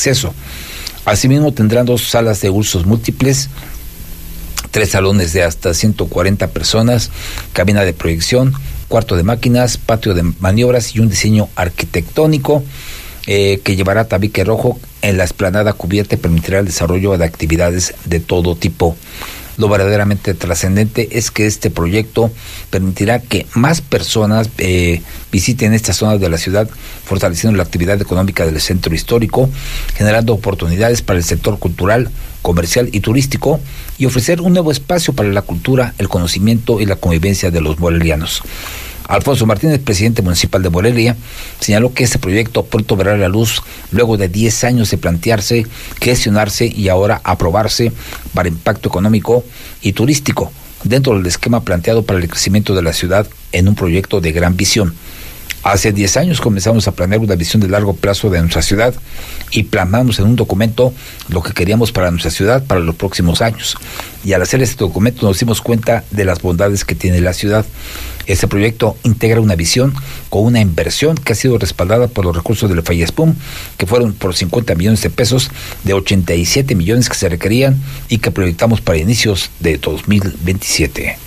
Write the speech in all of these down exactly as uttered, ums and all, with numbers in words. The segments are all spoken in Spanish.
acceso. Asimismo, tendrán dos salas de usos múltiples, tres salones de hasta ciento cuarenta personas, cabina de proyección, cuarto de máquinas, patio de maniobras y un diseño arquitectónico eh, que llevará tabique rojo en la explanada cubierta y permitirá el desarrollo de actividades de todo tipo. Lo verdaderamente trascendente es que este proyecto permitirá que más personas eh, visiten estas zonas de la ciudad, fortaleciendo la actividad económica del centro histórico, generando oportunidades para el sector cultural, comercial y turístico, y ofrecer un nuevo espacio para la cultura, el conocimiento y la convivencia de los morelianos. Alfonso Martínez, presidente municipal de Morelia, señaló que este proyecto pronto verá la luz luego de diez años de plantearse, gestionarse y ahora aprobarse para impacto económico y turístico, dentro del esquema planteado para el crecimiento de la ciudad en un proyecto de gran visión. Hace diez años comenzamos a planear una visión de largo plazo de nuestra ciudad y plasmamos en un documento lo que queríamos para nuestra ciudad para los próximos años. Y al hacer este documento nos dimos cuenta de las bondades que tiene la ciudad. Este proyecto integra una visión con una inversión que ha sido respaldada por los recursos del FAIESPUM, que fueron por cincuenta millones de pesos de ochenta y siete millones que se requerían y que proyectamos para inicios de dos mil veintisiete.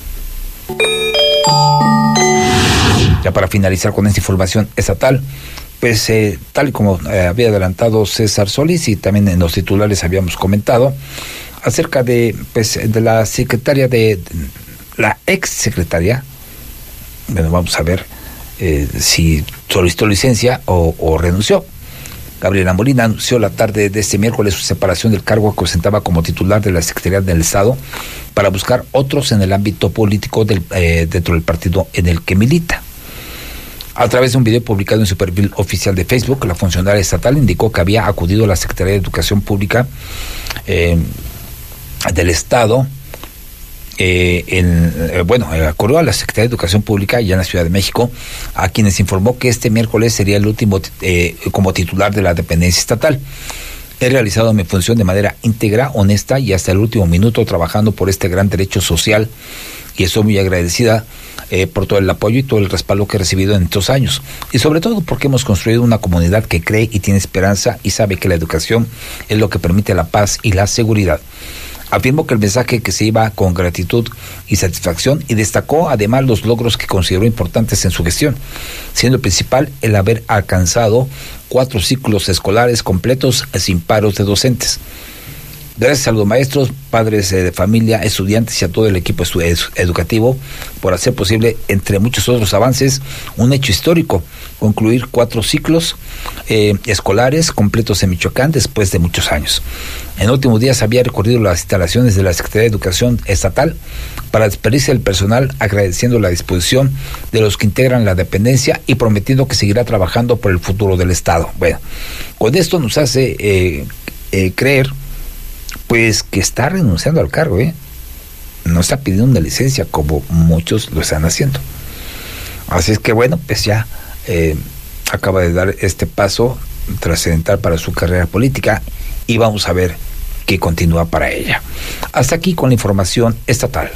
Ya para finalizar con esta información estatal, pues eh, tal y como eh, había adelantado César Solís y también en los titulares habíamos comentado acerca de pues de la secretaria de, de la ex secretaria, bueno, vamos a ver eh, si solicitó licencia o, o renunció. Gabriela Molina anunció la tarde de este miércoles su separación del cargo que ostentaba como titular de la Secretaría del Estado para buscar otros en el ámbito político del, eh, dentro del partido en el que milita. A través de un video publicado en su perfil oficial de Facebook, la funcionaria estatal indicó que había acudido a la Secretaría de Educación Pública eh, del Estado, eh, en, eh, bueno, acudió a la Secretaría de Educación Pública ya en la Ciudad de México, a quienes informó que este miércoles sería el último eh, como titular de la dependencia estatal. He realizado mi función de manera íntegra, honesta y hasta el último minuto trabajando por este gran derecho social y estoy muy agradecida eh, por todo el apoyo y todo el respaldo que he recibido en estos años y sobre todo porque hemos construido una comunidad que cree y tiene esperanza y sabe que la educación es lo que permite la paz y la seguridad. Afirmó que el mensaje que se iba con gratitud y satisfacción y destacó además los logros que consideró importantes en su gestión, siendo el principal el haber alcanzado cuatro ciclos escolares completos sin paros de docentes. Gracias a los maestros, padres de familia, estudiantes y a todo el equipo edu- educativo por hacer posible, entre muchos otros avances, un hecho histórico, concluir cuatro ciclos eh, escolares completos en Michoacán después de muchos años. En últimos días había recorrido las instalaciones de la Secretaría de Educación Estatal para despedirse del personal, agradeciendo la disposición de los que integran la dependencia y prometiendo que seguirá trabajando por el futuro del Estado. Bueno, con esto nos hace eh, eh, creer pues que está renunciando al cargo, ¿eh? No está pidiendo una licencia como muchos lo están haciendo. Así es que bueno, pues ya eh, acaba de dar este paso trascendental para su carrera política y vamos a ver qué continúa para ella. Hasta aquí con la información estatal.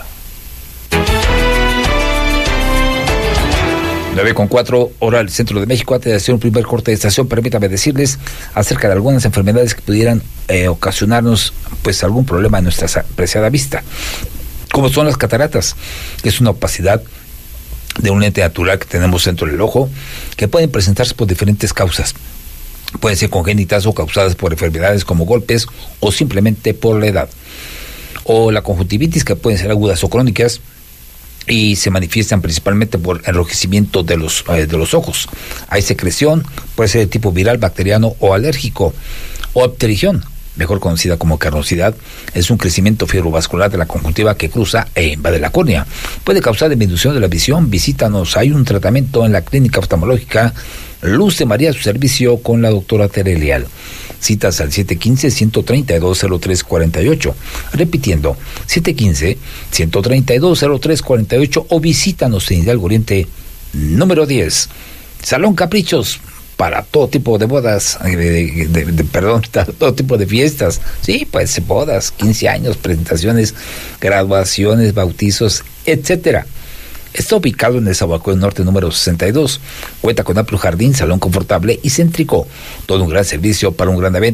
nueve con cuatro, hora del centro de México. Antes de hacer un primer corte de estación, permítame decirles acerca de algunas enfermedades que pudieran eh, ocasionarnos pues algún problema en nuestra apreciada vista, como son las cataratas, que es una opacidad de un lente natural que tenemos dentro del ojo, que pueden presentarse por diferentes causas. Pueden ser congénitas o causadas por enfermedades como golpes o simplemente por la edad. O la conjuntivitis, que pueden ser agudas o crónicas, y se manifiestan principalmente por enrojecimiento de los, eh, de los ojos. Hay secreción, puede ser de tipo viral, bacteriano o alérgico. O pterigión, mejor conocida como carnosidad, es un crecimiento fibrovascular de la conjuntiva que cruza e invade la córnea. Puede causar disminución de la visión. Visítanos, hay un tratamiento en la clínica oftalmológica Luz de María, su servicio con la doctora Tere Leal. Citas al siete uno cinco, uno tres dos, cero tres cuatro ocho. Repitiendo, siete uno cinco, uno tres dos, cero tres cuatro ocho o visítanos en Hidalgo Oriente número diez. Salón Caprichos, para todo tipo de bodas, de, de, de, de, perdón, todo tipo de fiestas. Sí, pues bodas, quince años, presentaciones, graduaciones, bautizos, etcétera. Está ubicado en el Zahualcóyotl Norte número sesenta y dos. Cuenta con amplio jardín, salón confortable y céntrico. Todo un gran servicio para un gran evento.